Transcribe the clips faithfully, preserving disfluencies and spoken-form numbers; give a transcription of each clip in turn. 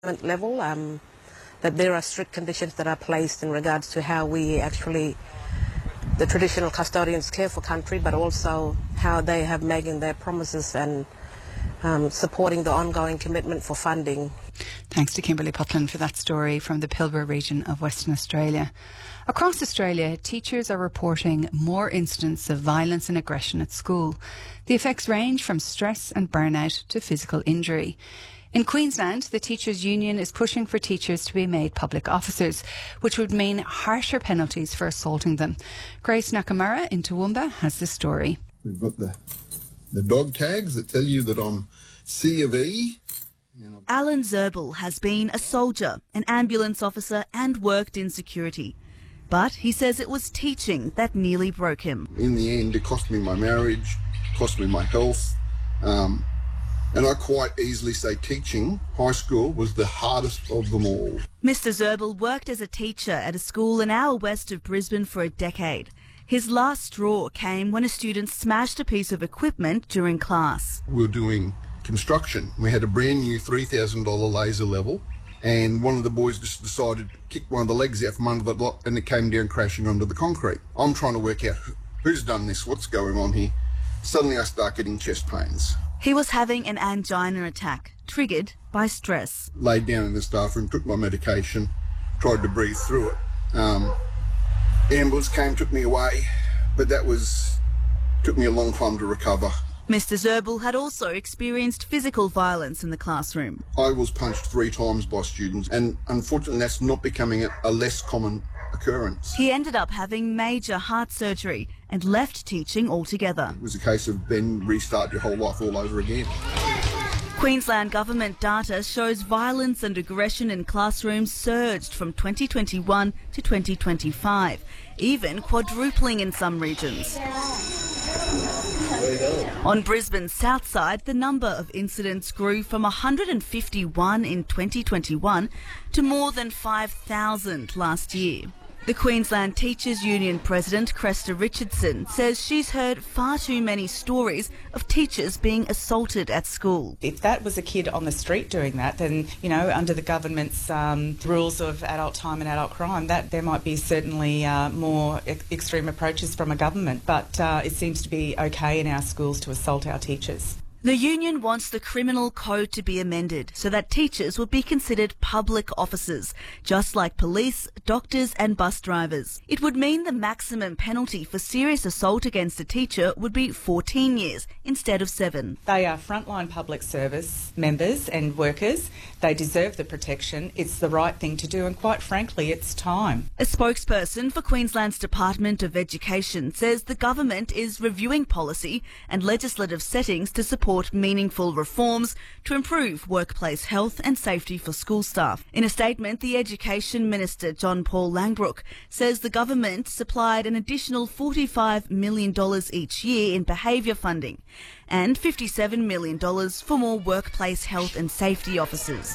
level, um, that there are strict conditions that are placed in regards to how we actually, the traditional custodians, care for country, but also how they have making their promises and um, supporting the ongoing commitment for funding. Thanks to Kimberly Putland for that story from the Pilbara region of Western Australia. Across Australia, teachers are reporting more incidents of violence and aggression at school. The effects range from stress and burnout to physical injury. In Queensland, the Teachers' Union is pushing for teachers to be made public officers, which would mean harsher penalties for assaulting them. Grace Nakamura in Toowoomba has the story. We've got the, the dog tags that tell you that I'm C of E. Alan Zerbel has been a soldier, an ambulance officer and worked in security. But he says it was teaching that nearly broke him. In the end, it cost me my marriage, cost me my health. Um, and I quite easily say teaching, high school, was the hardest of them all. Mister Zerbel worked as a teacher at a school an hour west of Brisbane for a decade. His last straw came when a student smashed a piece of equipment during class. We were doing construction. We had a brand new three thousand dollars laser level, and one of the boys just decided to kick one of the legs out from under the block, and it came down crashing onto the concrete. I'm trying to work out who's done this, what's going on here. Suddenly I start getting chest pains. He was having an angina attack, triggered by stress. Laid down in the staff room, took my medication, tried to breathe through it. Um, ambulance came, took me away, but that was, took me a long time to recover. Mister Zerbel had also experienced physical violence in the classroom. I was punched three times by students, and unfortunately that's not becoming a, a less common occurrence. He ended up having major heart surgery and left teaching altogether. It was a case of then restart your whole life all over again. Queensland government data shows violence and aggression in classrooms surged from twenty twenty-one to twenty twenty-five, even quadrupling in some regions. On Brisbane's south side, the number of incidents grew from one hundred fifty-one in twenty twenty-one to more than five thousand last year. The Queensland Teachers' Union President, Cresta Richardson, says she's heard far too many stories of teachers being assaulted at school. If that was a kid on the street doing that, then, you know, under the government's um, rules of adult time and adult crime, that there might be certainly uh, more e- extreme approaches from a government. But uh, it seems to be okay in our schools to assault our teachers. The union wants the criminal code to be amended so that teachers would be considered public officers, just like police, doctors and bus drivers. It would mean the maximum penalty for serious assault against a teacher would be fourteen years instead of seven. They are frontline public service members and workers. They deserve the protection. It's the right thing to do, and quite frankly, it's time. A spokesperson for Queensland's Department of Education says the government is reviewing policy and legislative settings to support meaningful reforms to improve workplace health and safety for school staff. In a statement, the Education Minister, John Paul Langbroek, says the government supplied an additional forty-five million dollars each year in behaviour funding and fifty-seven million dollars for more workplace health and safety officers.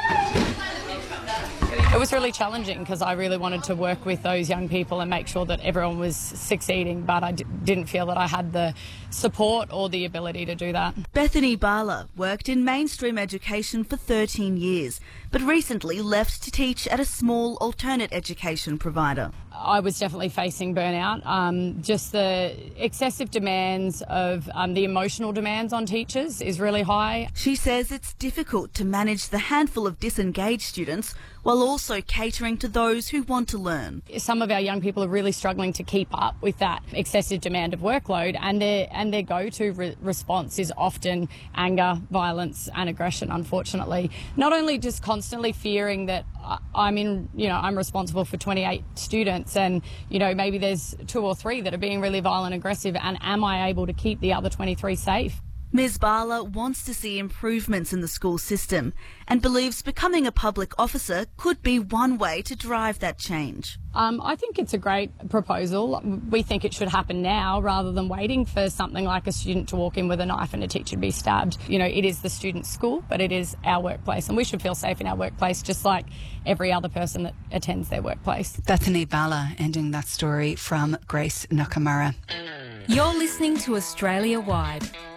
It was really challenging because I really wanted to work with those young people and make sure that everyone was succeeding, but I d- didn't feel that I had the support or the ability to do that. Bethany Bala worked in mainstream education for thirteen years, but recently left to teach at a small alternate education provider. I was definitely facing burnout. Um, just the excessive demands of um, the emotional demands on teachers is really high. She says it's difficult to manage the handful of disengaged students while also catering to those who want to learn. Some of our young people are really struggling to keep up with that excessive demand of workload, and their and their go-to re- response is often anger, violence and aggression, unfortunately. Not only just constantly fearing that I'm in, you know, I'm responsible for twenty-eight students and, you know, maybe there's two or three that are being really violent and aggressive, and am I able to keep the other twenty-three safe? Miz Bala wants to see improvements in the school system and believes becoming a public officer could be one way to drive that change. Um, I think it's a great proposal. We think it should happen now rather than waiting for something like a student to walk in with a knife and a teacher to be stabbed. You know, it is the student's school, but it is our workplace, and we should feel safe in our workplace just like every other person that attends their workplace. Bethany Bala ending that story from Grace Nakamura. You're listening to Australia Wide.